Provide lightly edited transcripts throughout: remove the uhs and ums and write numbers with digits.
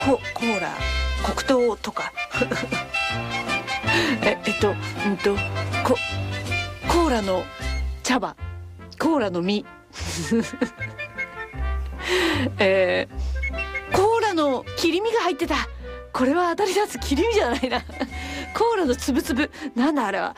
コーラ黒糖とかコーラの茶葉、コーラの実コーラの切り身が入ってた。これは当たりだつ。切り身じゃないなコーラのつぶつぶ、なんだあれは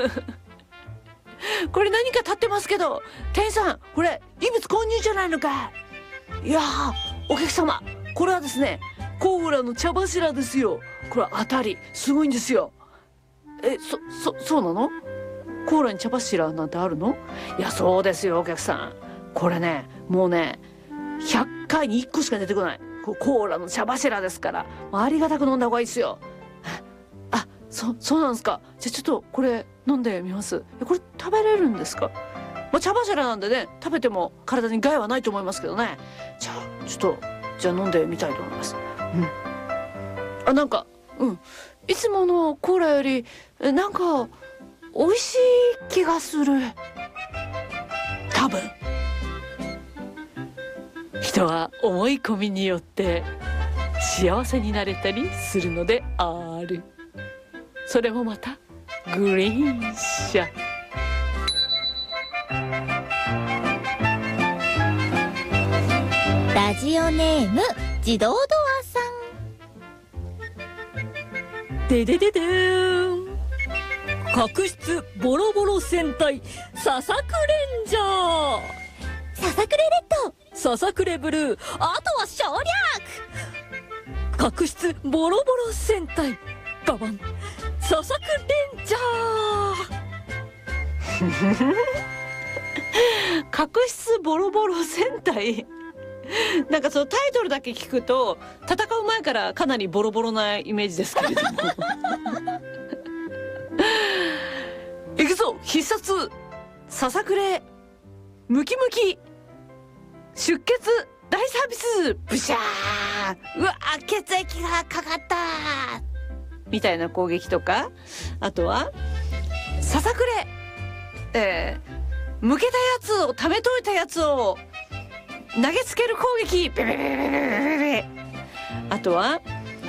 これ何か立ってますけど、店員さん、これ異物混入じゃないのか。いやー、お客様、これはですね、コーラの茶柱ですよ。これ当たりすごいんですよ。そうなの？コーラに茶柱なんてあるの？いや、そうですよお客さん。これね、もうね、100回に1個しか出てこない。コーラの茶柱ですから、ありがたく飲んだ方がいいですよ。そうなんですか。じゃあちょっとこれ飲んでみます。これ食べれるんですか？茶柱なんでね、食べても体に害はないと思いますけどね。じゃあちょっと飲んでみたいと思います。なんかいつものコーラよりなんか美味しい気がする。多分人は思い込みによって幸せになれたりするのである。それもまたグリーン車。 ラジオネーム自動ドアさん。 ででででーん。角質ボロボロ戦隊ささくれんじゃー。 ささくれレッド、 ささくれブルー、あとは省略。角質ボロボロ戦隊ババンささくれんじゃー角質ボロボロ戦隊なんかそのタイトルだけ聞くと戦う前からかなりボロボロなイメージですけれどもいくぞ必殺ささくれムキムキ出血大サービスブシャー、うわ血液がかかったみたいな攻撃とか、あとはささくれ、向けたやつを溜めといたやつを投げつける攻撃ベベベベベベベベ。あとは、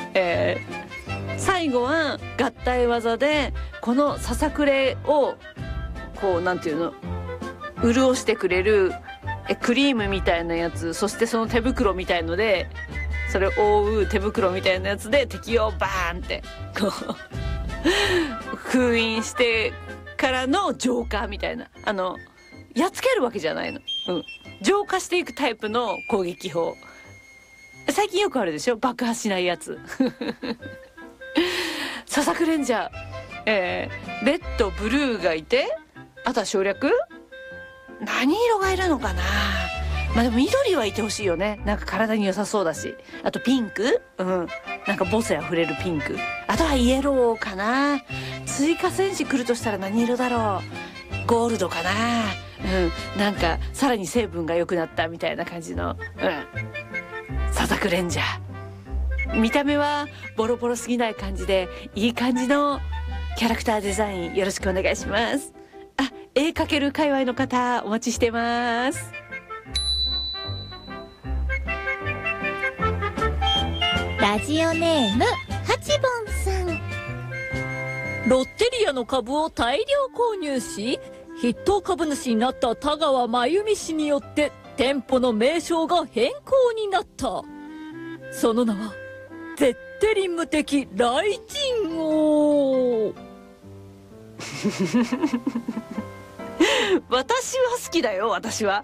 最後は合体技でこのささくれをこうなんていうの、潤してくれるクリームみたいなやつ、そしてその手袋みたいのでそれを覆う手袋みたいなやつで敵をバーンってこう封印してからの浄化みたいな、やっつけるわけじゃないの、浄化していくタイプの攻撃法。最近よくあるでしょ、爆破しないやつささくれんじゃレッドブルーがいて、あとは省略、何色がいるのかな。でも緑はいてほしいよね。なんか体に良さそうだし。あとピンク、なんか母性あふれるピンク。あとはイエローかな。追加戦士来るとしたら何色だろう。ゴールドかな。なんかさらに成分が良くなったみたいな感じの、ささくれんじゃ。見た目はボロボロすぎない感じでいい感じのキャラクターデザインよろしくお願いします。絵描ける界隈の方お待ちしてます。 ラジオネームハチボンさん。 ロッテリアの株を大量購入し筆頭株主になった田川真由美氏によって店舗の名称が変更になった。その名はゼッテリ無敵雷神王私は好きだよ。私は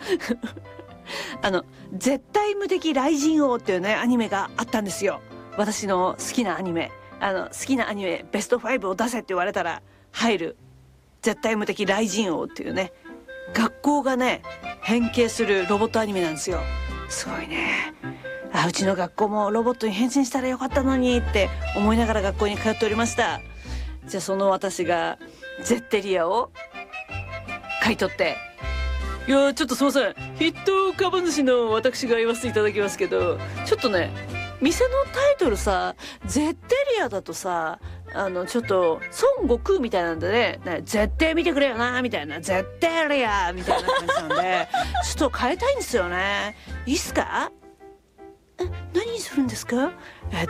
絶対無敵雷神王っていうねアニメがあったんですよ。私の好きなアニメ、好きなアニメベスト5を出せって言われたら入る絶対無敵雷神王っていうね、学校がね変形するロボットアニメなんですよ。すごいね。うちの学校もロボットに変身したらよかったのにって思いながら学校に通っておりました。じゃあその私がゼッテリアを買い取って、いやちょっとすいません、筆頭株主の私が言わせていただきますけど、ちょっとね店のタイトルさゼッテリアだとさちょっと孫悟空みたいなんでね、絶対見てくれよなみたいな、ゼッテリアみたいな感じなんでちょっと変えたいんですよね。いいっすか？何にするんですか？